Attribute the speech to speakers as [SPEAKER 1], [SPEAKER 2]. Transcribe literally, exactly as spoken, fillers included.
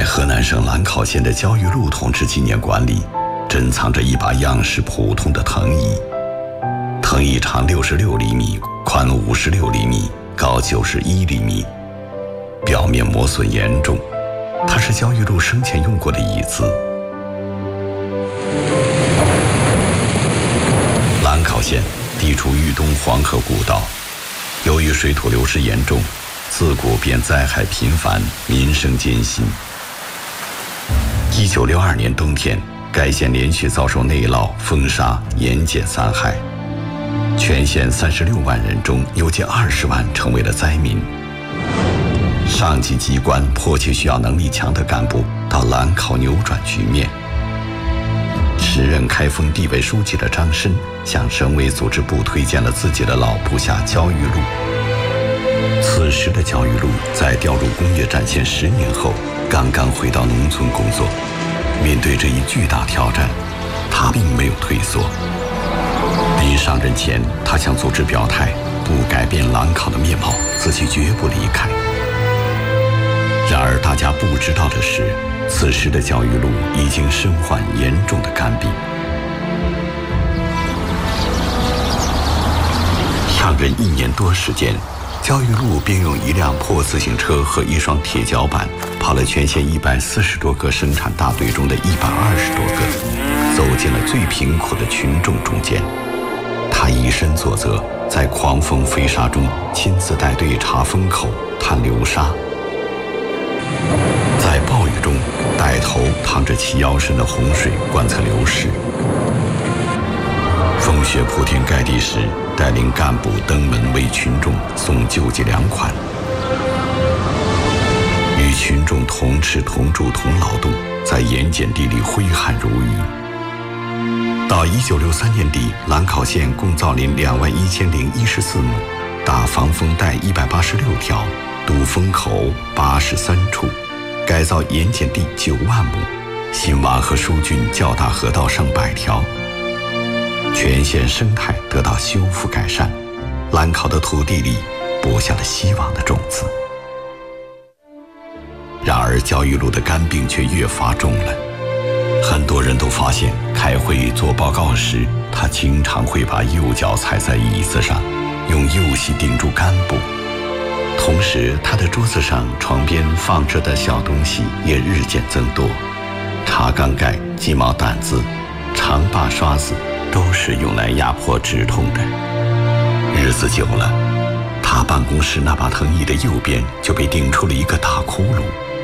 [SPEAKER 1] 河南省兰考县的焦裕禄同志纪念馆里，珍藏着一把样式普通的藤椅。藤椅长六十六厘米，宽五十六厘米，高九十一厘米，表面磨损严重。它是焦裕禄生前用过的椅子。兰考县地处豫东黄河古道，由于水土流失严重，自古便灾害频繁，民生艰辛。一九六二年冬天，该县连续遭受内涝、风沙、盐碱三害，全县三十六万人中有近二十万成为了灾民。上级机关迫切需要能力强的干部到兰考扭转局面。时任开封地委书记的张申向省委组织部推荐了自己的老部下焦裕禄。此时的焦裕禄在调入工业战线十年后，刚刚回到农村工作。面对这一巨大挑战，他并没有退缩。临上任前，他向组织表态，不改变兰考的面貌，自己绝不离开。然而大家不知道的是，此时的焦裕禄已经身患严重的肝病。上任一年多时间，焦裕禄便用一辆破自行车和一双铁脚板，跑了全县一百四十多个生产大队中的一百二十多个，走进了最贫苦的群众中间。他以身作则，在狂风飞沙中亲自带队查风口、探流沙，在暴雨中带头趟着齐腰深的洪水观测流失。风雪铺天盖地时，带领干部登门为群众送救济粮款，与群众同吃同住同劳动，在盐碱地里挥汗如雨。到一九六三年底，兰考县共造林两万一千零一十四亩，大防风带一百八十六条，堵风口八十三处，改造盐碱地九万亩，新挖和疏浚较大河道上百条。全县生态得到修复改善，兰考的土地里播下了希望的种子。然而焦裕禄的肝病却越发重了，很多人都发现开会做报告时，他经常会把右脚踩在椅子上，用右膝顶住肝部。同时他的桌子上、床边放着的小东西也日渐增多，茶缸盖、鸡毛掸子、长把刷子都是用来压迫止痛的。日子久了，他办公室那把藤椅的右边就被顶出了一个大窟窿。